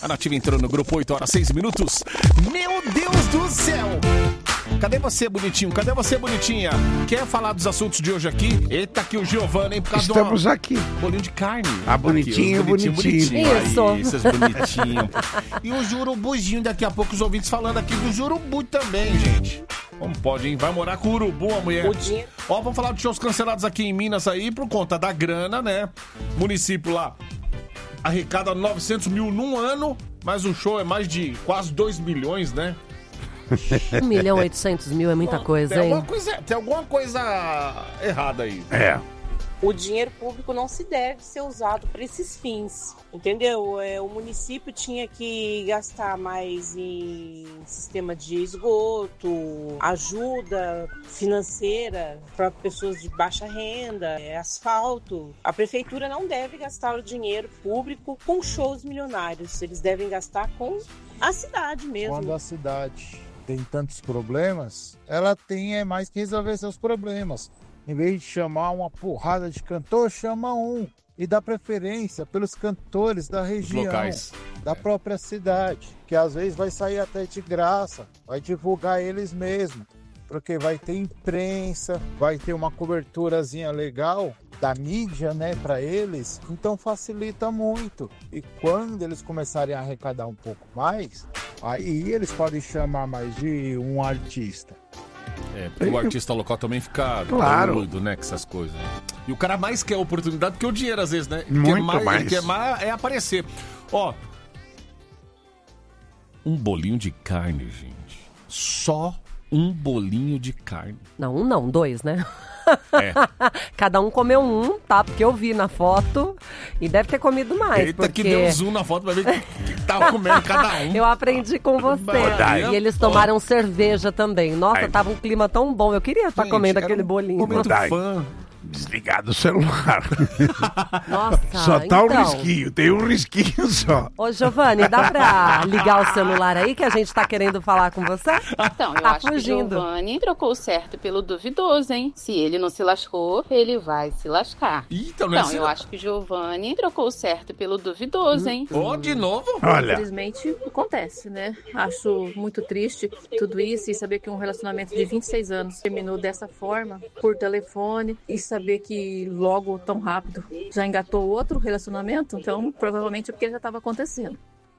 A Nativa entrou no grupo 8 horas 6 minutos. Meu Deus do céu! Cadê você, bonitinho? Cadê você, bonitinha? Quer falar dos assuntos de hoje aqui? Eita, aqui o Giovanni, hein? Por causa Estamos aqui. Bolinho de carne. Bonitinho, bonitinho. Isso. Aí, seus bonitinhos. E o Jurubuzinho, daqui a pouco os ouvintes falando aqui do Jurubu também, gente. Como pode, hein? Vai morar com o Urubu, a mulher. Ó, vamos falar de shows cancelados aqui em Minas aí por conta da grana, né? Município lá arrecada 900 mil num ano, mas o show é mais de quase 2 milhões, né? 1.800.000 é muita coisa, hein? Tem alguma coisa errada aí. É. O dinheiro público não se deve ser usado para esses fins, entendeu? O município tinha que gastar mais em sistema de esgoto, ajuda financeira para pessoas de baixa renda, asfalto. A prefeitura não deve gastar o dinheiro público com shows milionários, eles devem gastar com a cidade mesmo. Quando a cidade tem tantos problemas, ela tem mais que resolver seus problemas. Em vez de chamar uma porrada de cantor, chama um. E dá preferência pelos cantores da região, locais, da própria cidade. Que às vezes vai sair até de graça, vai divulgar eles mesmos. Porque vai ter imprensa, vai ter uma coberturazinha legal da mídia, né, para eles. Então facilita muito. E quando eles começarem a arrecadar um pouco mais, aí eles podem chamar mais de um artista. Porque o artista local também fica doido, né, com essas coisas. E o cara mais quer oportunidade que o dinheiro, às vezes, né? Ele quer mais aparecer. Ó, um bolinho de carne, gente. Só um bolinho de carne. Não, um não, 2, né? É. Cada um comeu um, tá? Porque eu vi na foto e deve ter comido mais. Eita, porque... que deu zoom na foto pra ver que tava comendo cada um. Eu aprendi com você. E eles tomaram cerveja também. Nossa, tava um clima tão bom. Eu queria estar comendo aquele bolinho. Momento fã. Desligado o celular. Nossa, só tá então... um risquinho, tem um risquinho só. Ô, Giovanni, dá pra ligar o celular aí que a gente tá querendo falar com você? Então, eu acho que o Giovanni trocou o certo pelo duvidoso, hein? Se ele não se lascou, ele vai se lascar. Então, eu acho que o Giovanni trocou o certo pelo duvidoso, hein? Ó, de novo? Olha. Infelizmente, acontece, né? Acho muito triste tudo isso e saber que um relacionamento de 26 anos terminou dessa forma, por telefone, e saber que logo, tão rápido, já engatou outro relacionamento, então provavelmente é porque já estava acontecendo.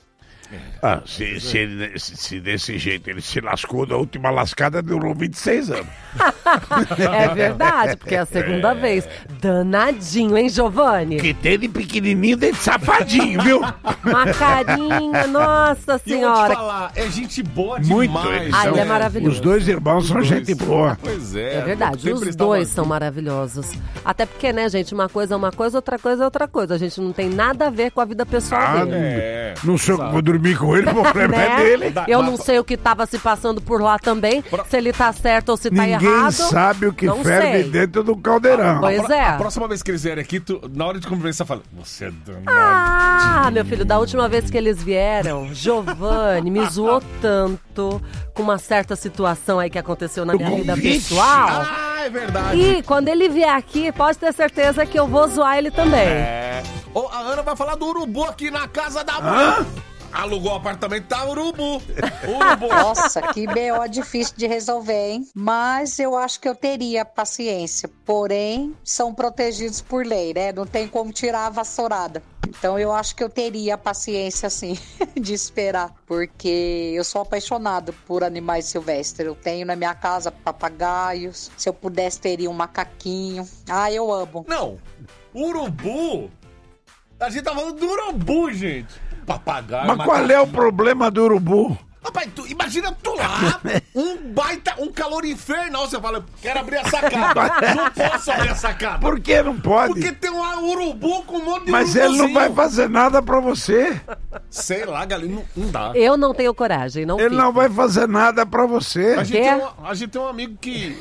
Se desse jeito ele se lascou, da última lascada durou 26 anos. É verdade, porque é a segunda vez. Danadinho, hein, Giovanni? Que tem de pequenininho, de safadinho, viu? Uma carinha, nossa E eu vou te senhora. falar, é gente boa Muito, demais. ele é maravilhoso. Os dois irmãos são gente boa. Pois é. É verdade, os dois são maravilhosos. Até porque, né, gente, uma coisa é uma coisa, outra coisa é outra coisa. A gente não tem nada a ver com a vida pessoal dele. Não sei como vou dormir com ele, o problema Né? é dele. Eu não sei o que tava se passando por lá também, se ele tá certo ou se tá Ninguém errado. sabe o que não ferve sei. dentro do caldeirão. Pois é. A próxima vez que eles vierem aqui, na hora de conversar, fala, você é danado. Ah, meu filho, da última vez que eles vieram, Giovanni me zoou tanto com uma certa situação aí que aconteceu na minha vida pessoal. Ah, é verdade. E quando ele vier aqui, pode ter certeza que eu vou zoar ele também. Ô, a Ana vai falar do urubu aqui na casa da mãe. Alugou o apartamento, tá urubu. Urubu. Nossa, que BO difícil de resolver, hein? Mas eu acho que eu teria paciência. Porém, são protegidos por lei, né? Não tem como tirar a vassourada. Então eu acho que eu teria paciência, assim, de esperar. Porque eu sou apaixonado por animais silvestres. Eu tenho na minha casa papagaios. Se eu pudesse, teria um macaquinho. Ah, eu amo. Não, urubu? A gente tá falando do urubu, gente. Papagaio, Mas qual é o problema do urubu? Rapaz, imagina tu lá, um calor infernal, você fala, quero abrir a sacada. Não posso abrir a sacada. Por que não pode? Porque tem um urubu com um monte de Mas urubuzinho. ele não vai fazer nada pra você. Sei lá, galinha, não dá. Eu não tenho coragem, não Ele fico. não vai fazer nada pra você. A gente tem um amigo que...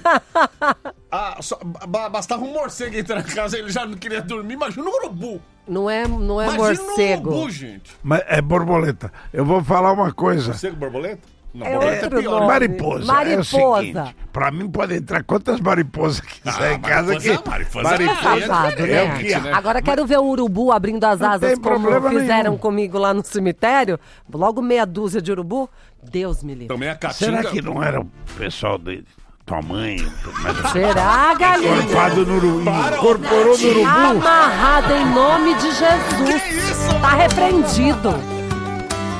bastava um morcego entrar na casa, ele já não queria dormir. Imagina um urubu. Não é Imagina morcego. um urubu, gente. Mas é borboleta. Eu vou falar uma coisa. Morcego, borboleta? Não, É borboleta outro pior. nome. Mariposa. É o Mariposa. seguinte, pra mim pode entrar quantas mariposas quiser em casa mariposa Safado, é né? o que é. Agora quero ver o urubu abrindo as Não asas tem como problema fizeram nenhum. comigo lá no cemitério. Logo meia dúzia de urubu. Deus me livre. Também a caatinga. Será que não era o pessoal de tua mãe? Será, galinha? Incorporado no urubu. Incorporou no urubu. Amarrado em nome de Jesus. Tá repreendido.